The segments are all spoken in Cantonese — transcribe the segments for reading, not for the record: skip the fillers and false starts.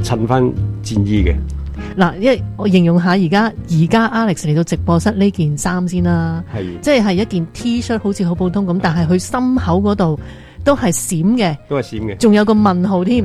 襯翻戰衣嘅。 嗱，因為我形容下而家 Alex 嚟到直播室呢件衫先啦，即係一件 T 恤，好似好普通咁，但係佢心口嗰度都係閃嘅，仲有個問號添。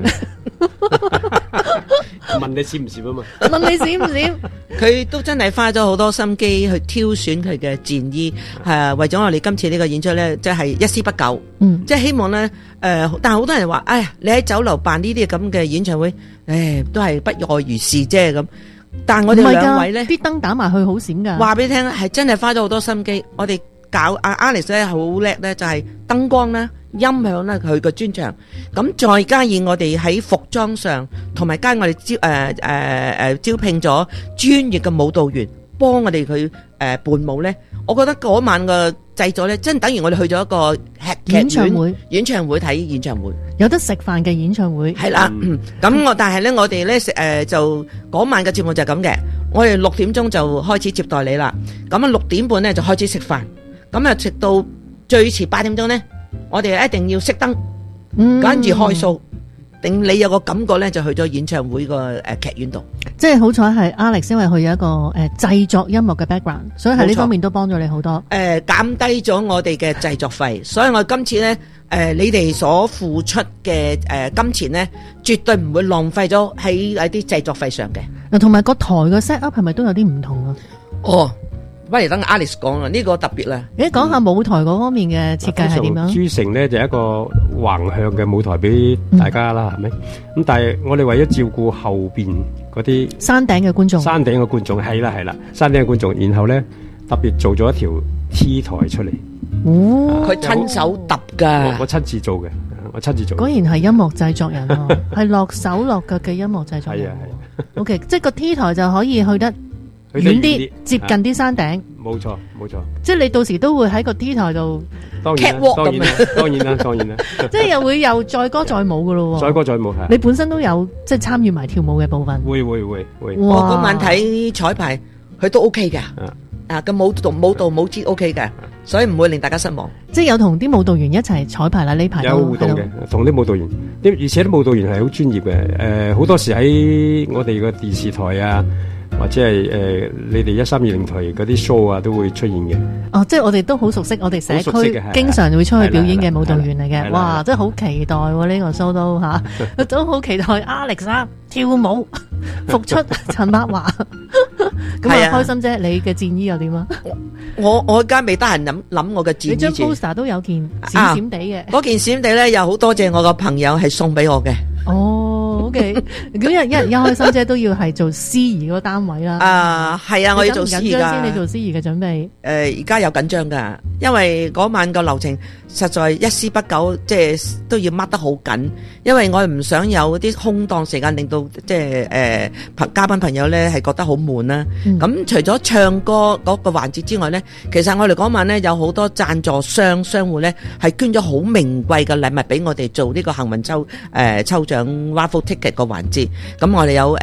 問你閃唔閃啊嘛？ 問你閃唔閃？ 佢都真係花咗好多心機去挑選佢嘅戰衣，為咗我哋今次呢個演出咧，即係一絲不苟。即係希望咧，但係好多人話，哎呀，你喺酒樓辦呢啲咁嘅演唱會，都係不外如是啫咁。但係我哋兩位咧， 啲燈打埋去好閃噶。 話俾你聽，係真係花咗好多心機。我哋搞Alex 咧好叻咧，就係燈光啦、音響咧，佢個專長。咁再加以我哋喺服裝上，同埋加我哋招聘咗專業嘅舞蹈員幫我哋佢伴舞咧。我覺得嗰晚嘅製作咧，真等於我哋去咗一個演唱會睇演唱會， 有得食飯嘅演唱會。 係啦，咁但係咧，我哋咧就嗰晚嘅節目就係咁嘅。我哋6點鐘就開始接待你啦。咁啊6點半咧就開始食飯。咁啊直到最遲8點鐘咧，我哋一定要熄燈，跟住開 show。定你有個感覺咧，就去咗演唱會個劇院度。 即係好彩係 Alex，因為佢有一個製作音樂嘅 background， 所以喺呢方面都幫咗你好多。 減低咗我哋嘅製作費，所以我今次咧你哋所付出嘅金錢咧，絕對唔會浪費咗喺啲製作費上嘅。 嗱，同埋個台嘅 set up 係咪都有啲唔同啊？ 哦，不如等 Alex 講啦，呢個特別啦。 你講下舞台嗰方面嘅設計係點樣？ 珠城咧就一個橫向嘅舞台俾大家啦，係咪？咁但係我哋為咗照顧後邊嗰啲山頂嘅觀眾， 係啦，山頂嘅觀眾，然後咧特別做咗一條 T 台出嚟。 佢親手揼噶， 我親自做嘅， 果然係音樂製作人啊，係落手落腳嘅音樂製作人。係 OK， 即係個 T 台就可以去得遠啲，接近啲山頂。 冇錯。 即係你到時都會喺個 T 台度 catwalk 咁樣。 當然啦。 即係又載歌載舞噶咯。 載歌載舞係。 你本身都有即係參與埋跳舞嘅部分。 會。 我嗰晚睇彩排，佢都 OK 嘅。個舞蹈舞姿 OK 嘅，所以唔會令大家失望。 即係有同啲舞蹈員一齊彩排啦，呢排有互動嘅，同啲舞蹈員，而且啲舞蹈員係好專業嘅。好多時喺我哋個電視台啊，或者係你哋1320台嗰啲 show 啊，都會出現嘅。 哦，即係我哋都好熟悉，我哋社區經常會出去表演嘅舞蹈員嚟嘅。哇，真係好期待呢個 show 都吓，都好期待 Alex 跳舞復出陳柏華。咁啊，開心啫！你嘅戰衣又點啊？ 我而家未得閒諗我嘅戰衣。 你張 poster 都有件閃閃地嘅。嗰件閃地咧，又好多謝我個朋友係送俾我嘅。 哦，OK，咁一人開心啫，都要係做司儀嗰個單位啦。 係啊，我要做司儀噶。緊張先， 你做司儀嘅準備。 而家有緊張噶，因為嗰晚個流程實在一絲不苟，即係都要掹得好緊。因為我唔想有啲空檔時間，令到即係嘉賓朋友咧係覺得好悶啦。咁除咗唱歌嗰個環節之外咧，其實我哋嗰晚咧有好多贊助商戶咧係捐咗好名貴嘅禮物俾我哋做呢個幸運抽獎 Raffle Ticket 個環節。咁我哋有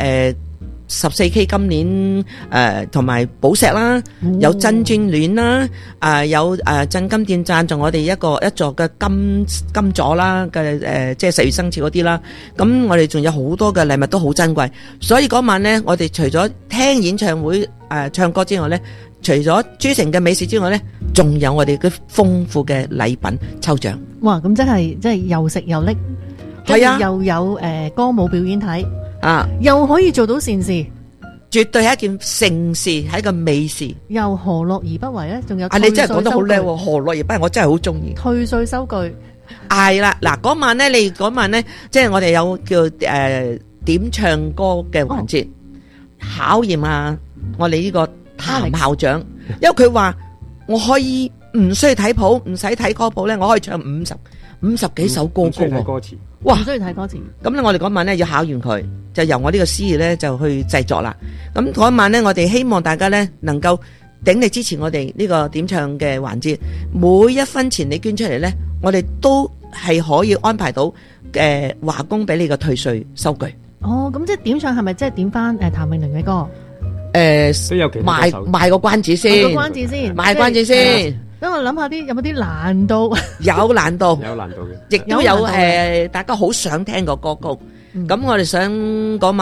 14K 今年同埋寶石啦，有真鑽鏈啦，有鎮金店贊助我哋一座嘅金座啦嘅即係10月生肖嗰啲啦。咁我哋仲有好多嘅禮物都好珍貴，所以嗰晚咧我哋除咗聽演唱會唱歌之外咧，除咗珠城嘅美食之外咧，仲有我哋嘅豐富嘅禮品抽獎。 哇！咁真係又食又拎，係啊，又有歌舞表演睇。又可以做到善事， 絕對係一件盛事，係一個美事。 又何樂而不為咧？仲有你真係講得好叻喎！何樂而不為，我真係好中意。 退稅收據係啦，嗱嗰晚咧，即係我哋有叫點唱歌嘅環節，考驗下我哋呢個譚校長，因為佢話我可以唔需要睇譜，唔使睇歌譜咧，我可以唱50幾首歌曲。 歌詞。 哇！ 唔需要睇歌詞。 咁咧，我哋嗰晚咧要考驗佢，就由我呢個司儀咧就去製作啦。咁嗰晚咧，我哋希望大家咧能夠鼎力支持我哋呢個點唱嘅環節，每一分錢你捐出嚟咧，我哋都係可以安排到華工俾你個退稅收據。 哦，咁即係點唱係咪即係點翻譚詠麟嘅歌？ 都有其他歌手賣個關子先，賣關子先。 等我諗下有冇啲難度？ 有難度嘅， 亦都有大家好想聽個歌曲。咁我哋想嗰